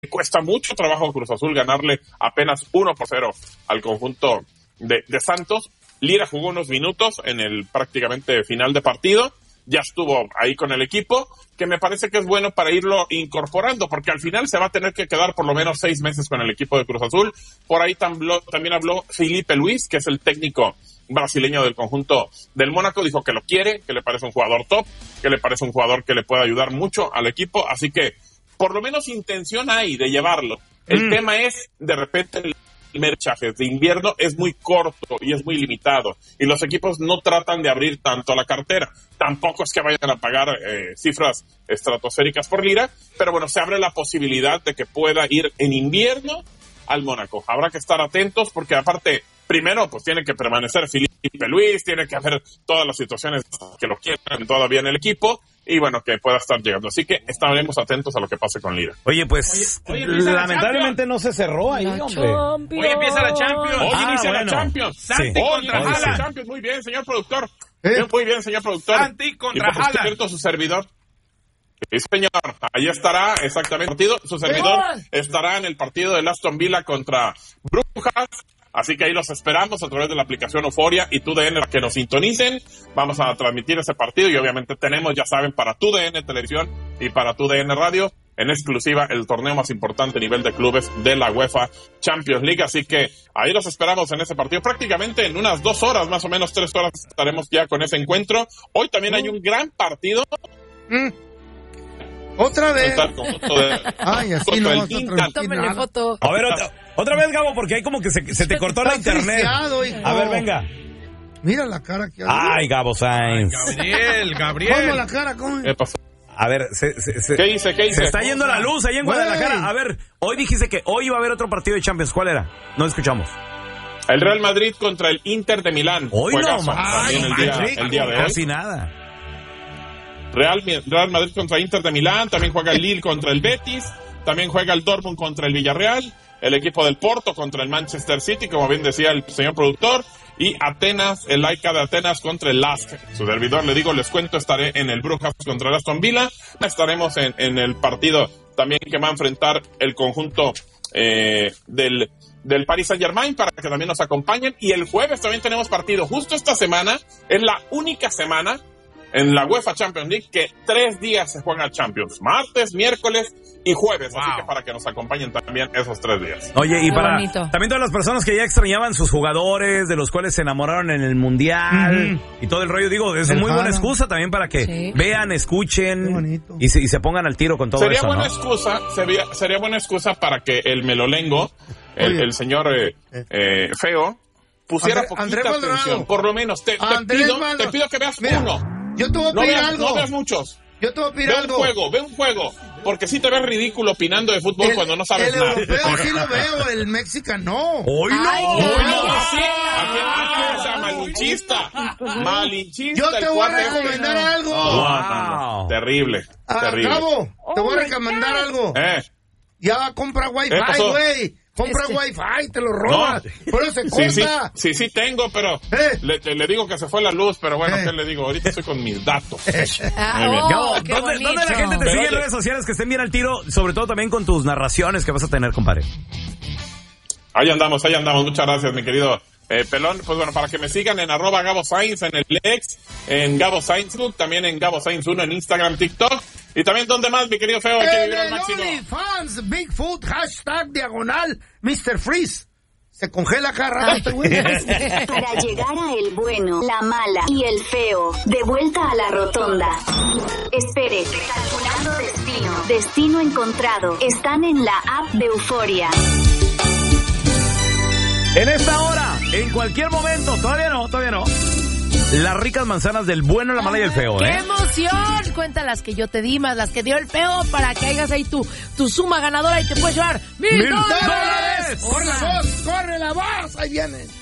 cuesta mucho trabajo a Cruz Azul ganarle apenas 1-0 al conjunto de Santos. Lira jugó unos minutos en el prácticamente final de partido, ya estuvo ahí con el equipo, que me parece que es bueno para irlo incorporando, porque al final se va a tener que quedar por lo menos 6 meses con el equipo de Cruz Azul. Por ahí también habló Felipe Luis, que es el técnico brasileño del conjunto del Mónaco, dijo que lo quiere, que le parece un jugador top, que le parece un jugador que le puede ayudar mucho al equipo, así que por lo menos intención hay de llevarlo. El tema es, de repente, el merchaje de invierno es muy corto y es muy limitado, y los equipos no tratan de abrir tanto la cartera. Tampoco es que vayan a pagar cifras estratosféricas por Lira, pero bueno, se abre la posibilidad de que pueda ir en invierno al Mónaco. Habrá que estar atentos porque aparte, primero, pues tiene que permanecer Felipe Luis, tiene que haber todas las situaciones que lo quieran todavía en el equipo, y bueno, que pueda estar llegando. Así que estaremos atentos a lo que pase con Lira. Oye, pues, lamentablemente no se cerró ahí, hombre. Hoy empieza la Champions. Hoy inicia la Champions. Santi contra Haaland. Champions. Muy bien, señor productor. Muy bien, señor productor. Santi contra Haaland. Por cierto, su servidor. Sí, señor. Ahí estará, exactamente. Su servidor estará en el partido del Aston Villa contra Brujas. Así que ahí los esperamos a través de la aplicación Euforia y TUDN para que nos sintonicen. Vamos a transmitir ese partido y obviamente tenemos, ya saben, para TUDN Televisión y para TUDN Radio, en exclusiva, el torneo más importante a nivel de clubes de la UEFA Champions League. Así que ahí los esperamos en ese partido. Prácticamente en unas 2 horas, más o menos 3 horas, estaremos ya con ese encuentro. Hoy también hay un gran partido. Otra vez. Ay, así no vas a Tómenle foto. A ver, otra vez, Gabo, porque ahí como que se te cortó la internet. A ver, venga. Mira la cara que hay. Ay, Gabo Sainz. Gabriel. ¿Cómo la cara? ¿Cómo? ¿Qué pasó? A ver, ¿Qué hice? Se está yendo la luz ahí en Guadalajara. A ver, hoy dijiste que hoy iba a haber otro partido de Champions. ¿Cuál era? No escuchamos. El Real Madrid contra el Inter de Milán. Hoy no, también el día de hoy. Casi nada. Real Madrid contra Inter de Milán, también juega el Lille contra el Betis, también juega el Dortmund contra el Villarreal, el equipo del Porto contra el Manchester City, como bien decía el señor productor, y Atenas, el AEK de Atenas contra el LASK. Su servidor, le digo, les cuento, estaré en el Brujas contra el Aston Villa, estaremos en el partido también que va a enfrentar el conjunto del Paris Saint-Germain para que también nos acompañen, y el jueves también tenemos partido. Justo esta semana es la única semana en la UEFA Champions League que 3 días se juegan Champions, martes, miércoles y jueves, así que para que nos acompañen también esos 3 días. Oye, y para también todas las personas que ya extrañaban sus jugadores, de los cuales se enamoraron en el Mundial y todo el rollo, digo, es una muy buena excusa también para que vean, escuchen y se pongan al tiro con todo eso, buena ¿no? excusa, sería buena excusa para que el melolengo, el señor Feo, pusiera poquita atención, por lo menos te pido que veas uno. Yo te voy a pedir algo. No veas muchos. Yo te voy a pedir algo. Ve un juego. Porque sí te ves ridículo opinando de fútbol cuando no sabes nada. El europeo sí lo veo, el mexicano no. ¡Hoy no! Sí. Malinchista. Yo te voy a recomendar algo. No. Terrible. Cabo, te voy a recomendar algo. Ya compra Wi-Fi, güey. Compra Wi-Fi, te lo robas. Por eso se corta. Sí, tengo, pero le digo que se fue la luz, pero bueno, ¿qué le digo? Ahorita estoy con mis datos. Gabo, ¿dónde la gente te sigue en redes sociales que estén bien al tiro? Sobre todo también con tus narraciones que vas a tener, compadre. Ahí andamos. Muchas gracias, mi querido Pelón. Pues bueno, para que me sigan en @Gabo Sainz en el X, en Gabo Sainz, también en Gabo Sainz 1 en Instagram, TikTok. Y también, ¿dónde más, mi querido Feo? Hay que vivir al máximo. OnlyFans, Bigfoot, #, Mr. Freeze. Se congela cada rato, güey. Para llegar a el bueno, la mala y el feo, de vuelta a la rotonda. Espere, calculando destino. Destino encontrado. Están en la app de Euforia. En esta hora, en cualquier momento, todavía no. Las ricas manzanas del bueno, la mala y el feo, ¡Qué emoción! Cuenta las que yo te di más las que dio el feo para que hagas ahí tu suma ganadora y te puedes llevar $1,000. ¡Corre la voz! ¡Ahí vienen!